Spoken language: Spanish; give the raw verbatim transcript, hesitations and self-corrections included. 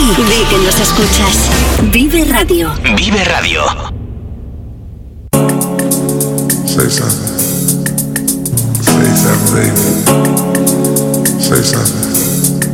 Di que nos escuchas. Vive Radio. Vive Radio. Say something. Say something, baby.